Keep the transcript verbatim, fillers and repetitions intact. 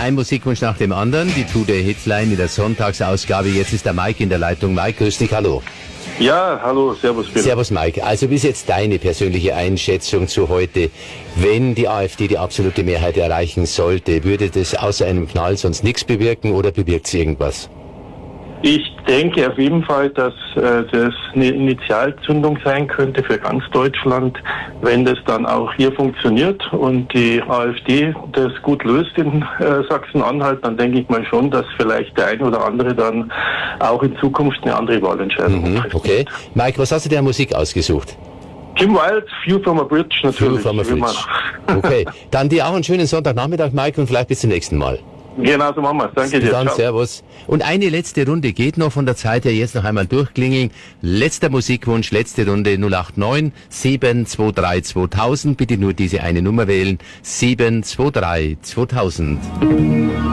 ein Musikwunsch nach dem anderen, die Tour der Hitline in der Sonntagsausgabe. Jetzt ist der Mike in der Leitung. Mike, grüß dich, hallo. Ja, hallo, servus. Bitte. Servus, Mike. Also wie ist jetzt deine persönliche Einschätzung zu heute? Wenn die AfD die absolute Mehrheit erreichen sollte, würde das außer einem Knall sonst nichts bewirken oder bewirkt es irgendwas? Ich denke auf jeden Fall, dass äh, das eine Initialzündung sein könnte für ganz Deutschland, wenn das dann auch hier funktioniert und die AfD das gut löst in äh, Sachsen-Anhalt, dann denke ich mal schon, dass vielleicht der eine oder andere dann auch in Zukunft eine andere Wahlentscheidung mhm, trifft. Okay. Mike, was hast du dir an Musik ausgesucht? Kim Wilde, View from a Bridge natürlich. View from a Bridge. Okay, dann dir auch einen schönen Sonntagnachmittag, Mike, und vielleicht bis zum nächsten Mal. Genau, so machen wir es. Danke dir. Dann Ciao. Servus. Und eine letzte Runde geht noch von der Zeit her. Jetzt noch einmal durchklingeln. Letzter Musikwunsch, letzte Runde null acht neun sieben zwei drei zweitausend. Bitte nur diese eine Nummer wählen. sieben zwei drei zweitausend.